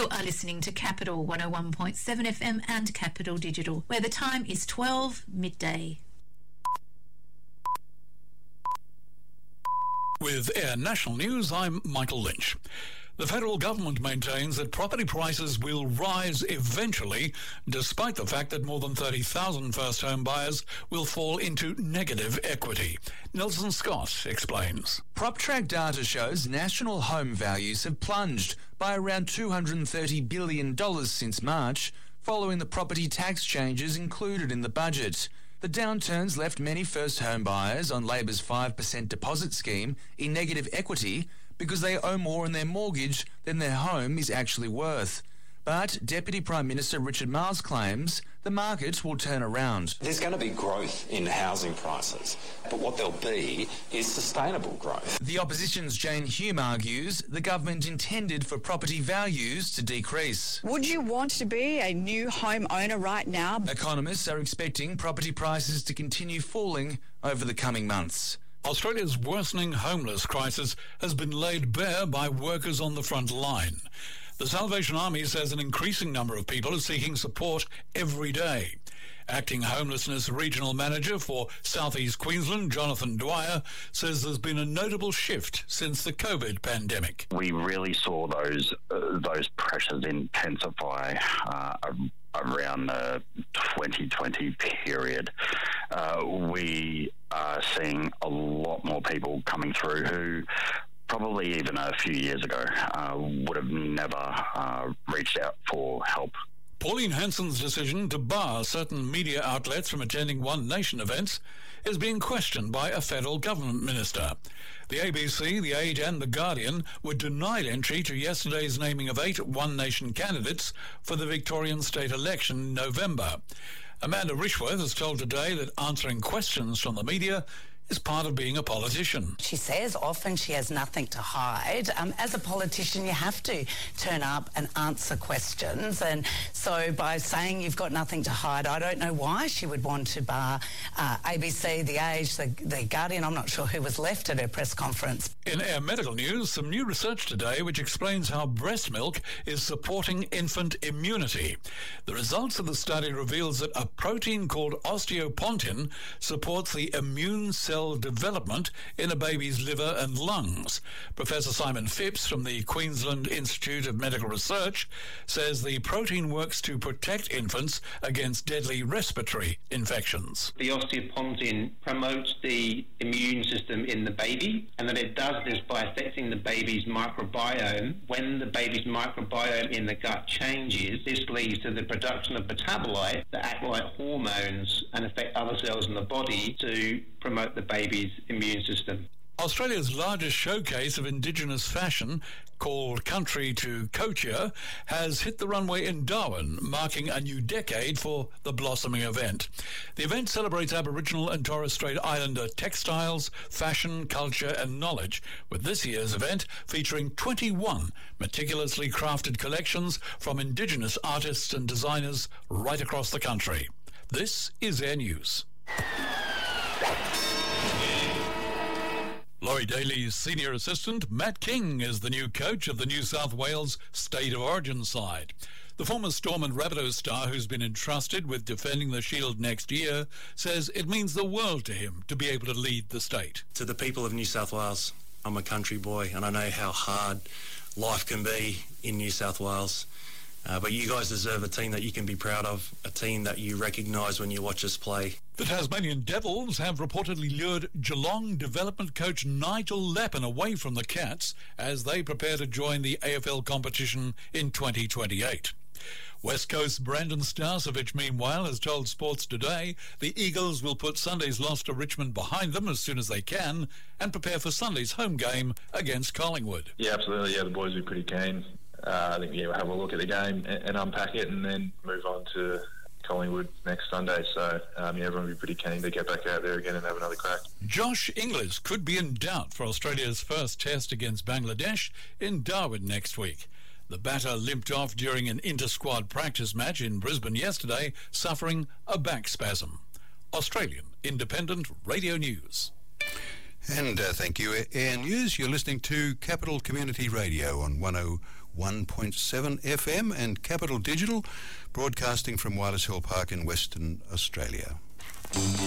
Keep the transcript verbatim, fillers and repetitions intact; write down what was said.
You are listening to Capital one oh one point seven F M and Capital Digital, where the time is twelve midday. With Air National News, I'm Michael Lynch. The federal government maintains that property prices will rise eventually, despite the fact that more than thirty thousand first-home buyers will fall into negative equity. Nelson Scott explains. PropTrack data shows national home values have plunged by around two hundred thirty billion dollars since March, following the property tax changes included in the budget. The downturns left many first home buyers on Labor's five percent deposit scheme in negative equity because they owe more on their mortgage than their home is actually worth. But Deputy Prime Minister Richard Marles claims the market will turn around. There's going to be growth in housing prices, but what there'll be is sustainable growth. The opposition's Jane Hume argues the government intended for property values to decrease. Would you want to be a new home owner right now? Economists are expecting property prices to continue falling over the coming months. Australia's worsening homeless crisis has been laid bare by workers on the front line. The Salvation Army says an increasing number of people are seeking support every day. Acting Homelessness Regional Manager for South East Queensland, Jonathan Dwyer, says there's been a notable shift since the COVID pandemic. We really saw those uh, those pressures intensify uh, around the twenty twenty period. Uh, we are seeing a lot more people coming through who probably even a few years ago uh, would have never uh, reached out for help. Pauline Hanson's decision to bar certain media outlets from attending One Nation events is being questioned by a federal government minister. The A B C, The Age and The Guardian were denied entry to yesterday's naming of eight One Nation candidates for the Victorian state election in November. Amanda Rishworth has told Today that answering questions from the media is part of being a politician. She says often she has nothing to hide. Um, as a politician, you have to turn up and answer questions. And so by saying you've got nothing to hide, I don't know why she would want to bar uh, A B C, The Age, the, the Guardian. I'm not sure who was left at her press conference. In Air Medical News, some new research today which explains how breast milk is supporting infant immunity. The results of the study reveals that a protein called osteopontin supports the immune cell development in a baby's liver and lungs. Professor Simon Phipps from the Queensland Institute of Medical Research says the protein works to protect infants against deadly respiratory infections. The osteopontin promotes the immune system in the baby, and that it does this by affecting the baby's microbiome. When the baby's microbiome in the gut changes, this leads to the production of metabolites that act like hormones and affect other cells in the body to promote the baby's immune system. Australia's largest showcase of Indigenous fashion, called Country to Couture, has hit the runway in Darwin, marking a new decade for the blossoming event. The event celebrates Aboriginal and Torres Strait Islander textiles, fashion, culture and knowledge, with this year's event featuring twenty-one meticulously crafted collections from Indigenous artists and designers right across the country. This is Air News. Laurie Daly's senior assistant, Matt King, is the new coach of the New South Wales State of Origin side. The former Storm and Rabbitohs star, who's been entrusted with defending the Shield next year, says it means the world to him to be able to lead the state. To the people of New South Wales, I'm a country boy and I know how hard life can be in New South Wales. Uh, but you guys deserve a team that you can be proud of, a team that you recognise when you watch us play. The Tasmanian Devils have reportedly lured Geelong development coach Nigel Lappin away from the Cats as they prepare to join the A F L competition in twenty twenty-eight. West Coast's Brandon Starcevich, meanwhile, has told Sports Today the Eagles will put Sunday's loss to Richmond behind them as soon as they can and prepare for Sunday's home game against Collingwood. Yeah, absolutely. Yeah, the boys are pretty keen. Uh, I think yeah, we'll have a look at the game and, and unpack it and then move on to Collingwood next Sunday. So um, yeah, everyone will be pretty keen to get back out there again and have another crack. Josh Inglis could be in doubt for Australia's first test against Bangladesh in Darwin next week. The batter limped off during an inter-squad practice match in Brisbane yesterday, suffering a back spasm. Australian Independent Radio News. And uh, thank you, Air News. You're listening to Capital Community Radio on one oh one point seven F M and Capital Digital, broadcasting from Wireless Hill Park in Western Australia.